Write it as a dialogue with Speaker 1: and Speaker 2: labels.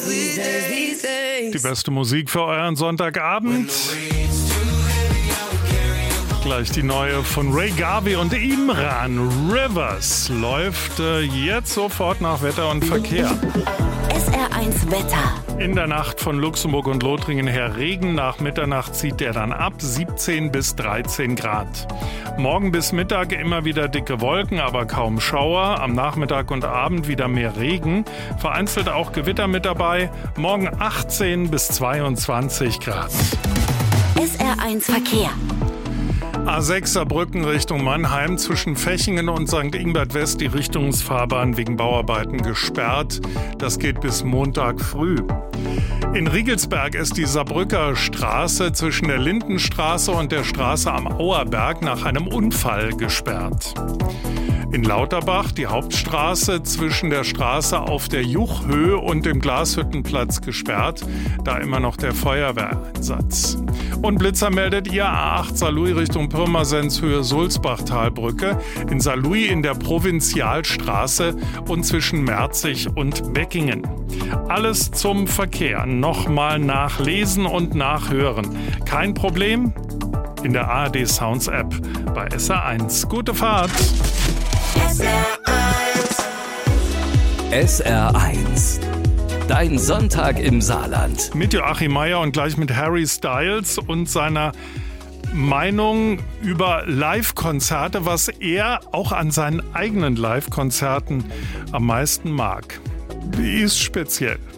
Speaker 1: Die beste Musik für euren Sonntagabend. Gleich die neue von Ray Garvey und Imran. Rivers läuft jetzt sofort nach Wetter und Verkehr.
Speaker 2: SR1 Wetter.
Speaker 1: In der Nacht von Luxemburg und Lothringen her Regen. Nach Mitternacht zieht der dann ab, 17 bis 13 Grad. Morgen bis Mittag immer wieder dicke Wolken, aber kaum Schauer. Am Nachmittag und Abend wieder mehr Regen. Vereinzelt auch Gewitter mit dabei. Morgen 18 bis 22 Grad.
Speaker 2: SR1 Verkehr.
Speaker 1: A6 Saarbrücken Richtung Mannheim, zwischen Fechingen und St. Ingbert West die Richtungsfahrbahn wegen Bauarbeiten gesperrt. Das geht bis Montag früh. In Riegelsberg ist die Saarbrücker Straße zwischen der Lindenstraße und der Straße am Auerberg nach einem Unfall gesperrt. In Lauterbach die Hauptstraße zwischen der Straße auf der Juchhöhe und dem Glashüttenplatz gesperrt, da immer noch der Feuerwehreinsatz. Und Blitzer meldet ihr A8 Saarlouis Richtung Pirmasens Höhe Sulzbachtalbrücke, in Saarlouis in der Provinzialstraße und zwischen Merzig und Beckingen. Alles zum Verkehr. Nochmal nachlesen und nachhören. Kein Problem? In der ARD Sounds App bei SR1. Gute Fahrt!
Speaker 3: SR1. Dein Sonntag im Saarland.
Speaker 1: Mit Joachim Meier und gleich mit Harry Styles und seiner Meinung über Live-Konzerte, was er auch an seinen eigenen Live-Konzerten am meisten mag. Die ist speziell.